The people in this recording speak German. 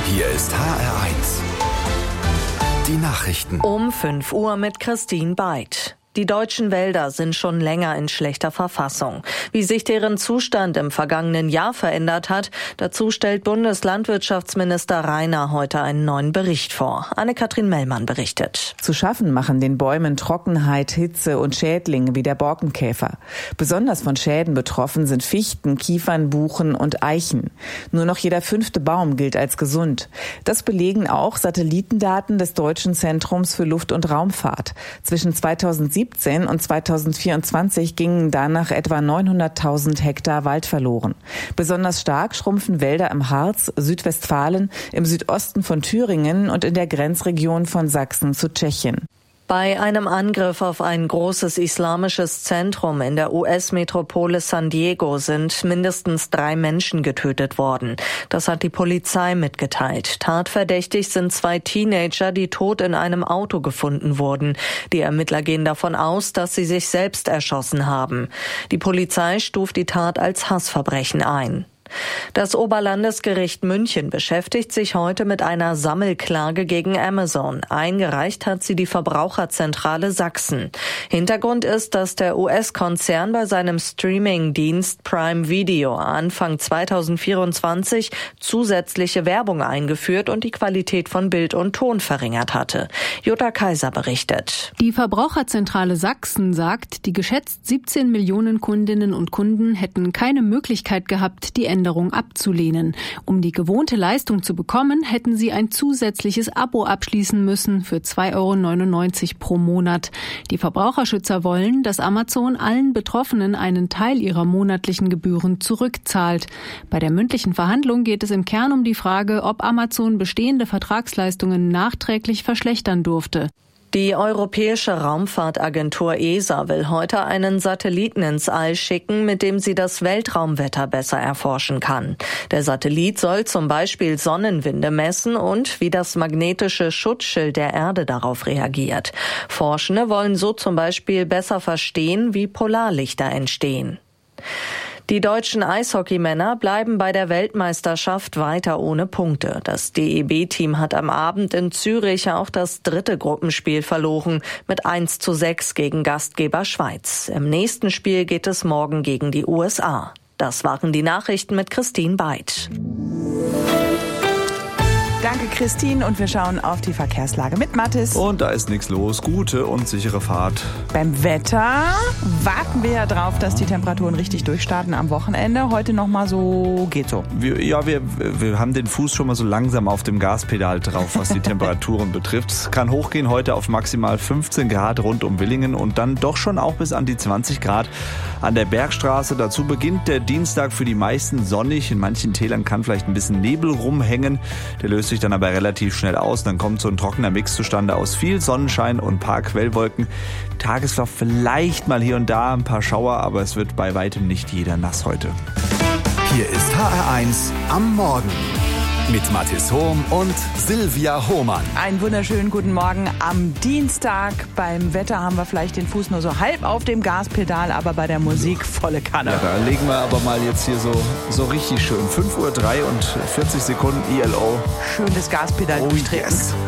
Hier ist HR1. Die Nachrichten. Um 5 Uhr mit Christine Beid. Die deutschen Wälder sind schon länger in schlechter Verfassung. Wie sich deren Zustand im vergangenen Jahr verändert hat, dazu stellt Bundeslandwirtschaftsminister Rainer heute einen neuen Bericht vor. Anne-Kathrin Mellmann berichtet. Zu schaffen machen den Bäumen Trockenheit, Hitze und Schädlinge wie der Borkenkäfer. Besonders von Schäden betroffen sind Fichten, Kiefern, Buchen und Eichen. Nur noch jeder 5. Baum gilt als gesund. Das belegen auch Satellitendaten des Deutschen Zentrums für Luft- und Raumfahrt. Zwischen 2017 und 2024 gingen danach etwa 900.000 Hektar Wald verloren. Besonders stark schrumpfen Wälder im Harz, Südwestfalen, im Südosten von Thüringen und in der Grenzregion von Sachsen zu Tschechien. Bei einem Angriff auf ein großes islamisches Zentrum in der US-Metropole San Diego sind mindestens 3 Menschen getötet worden. Das hat die Polizei mitgeteilt. Tatverdächtig sind 2 Teenager, die tot in einem Auto gefunden wurden. Die Ermittler gehen davon aus, dass sie sich selbst erschossen haben. Die Polizei stuft die Tat als Hassverbrechen ein. Das Oberlandesgericht München beschäftigt sich heute mit einer Sammelklage gegen Amazon. Eingereicht hat sie die Verbraucherzentrale Sachsen. Hintergrund ist, dass der US-Konzern bei seinem Streaming-Dienst Prime Video Anfang 2024 zusätzliche Werbung eingeführt und die Qualität von Bild und Ton verringert hatte. Jutta Kaiser berichtet. Die Verbraucherzentrale Sachsen sagt, die geschätzt 17 Millionen Kundinnen und Kunden hätten keine Möglichkeit gehabt, die Änderung abzulehnen. Um die gewohnte Leistung zu bekommen, hätten sie ein zusätzliches Abo abschließen müssen für 2,99 € pro Monat. Die Verbraucherschützer wollen, dass Amazon allen Betroffenen einen Teil ihrer monatlichen Gebühren zurückzahlt. Bei der mündlichen Verhandlung geht es im Kern um die Frage, ob Amazon bestehende Vertragsleistungen nachträglich verschlechtern durfte. Die Europäische Raumfahrtagentur ESA will heute einen Satelliten ins All schicken, mit dem sie das Weltraumwetter besser erforschen kann. Der Satellit soll zum Beispiel Sonnenwinde messen und wie das magnetische Schutzschild der Erde darauf reagiert. Forschende wollen so zum Beispiel besser verstehen, wie Polarlichter entstehen. Die deutschen Eishockeymänner bleiben bei der Weltmeisterschaft weiter ohne Punkte. Das DEB-Team hat am Abend in Zürich auch das 3. Gruppenspiel verloren mit 1:6 gegen Gastgeber Schweiz. Im nächsten Spiel geht es morgen gegen die USA. Das waren die Nachrichten mit Christine Beid. Danke, Christine. Und wir schauen auf die Verkehrslage mit Mathis. Und da ist nichts los. Gute und sichere Fahrt. Beim Wetter warten wir ja drauf, dass die Temperaturen richtig durchstarten am Wochenende. Heute nochmal so, geht so. Wir haben den Fuß schon mal so langsam auf dem Gaspedal drauf, was die Temperaturen betrifft. Es kann hochgehen heute auf maximal 15 Grad rund um Willingen und dann doch schon auch bis an die 20 Grad an der Bergstraße. Dazu beginnt der Dienstag für die meisten sonnig. In manchen Tälern kann vielleicht ein bisschen Nebel rumhängen. Der löst sich dann aber relativ schnell aus. Dann kommt so ein trockener Mix zustande aus viel Sonnenschein und ein paar Quellwolken. Tagesverlauf vielleicht mal hier und da ein paar Schauer, aber es wird bei weitem nicht jeder nass heute. Hier ist HR1 am Morgen. Mit Mathis Hohm und Silvia Hohmann. Einen wunderschönen guten Morgen am Dienstag. Beim Wetter haben wir vielleicht den Fuß nur so halb auf dem Gaspedal, aber bei der Musik volle Kanne. Ja, da legen wir aber mal jetzt hier so richtig schön. 5:03 und 40 Sekunden ELO. Schön das Gaspedal durchtreten. Yes.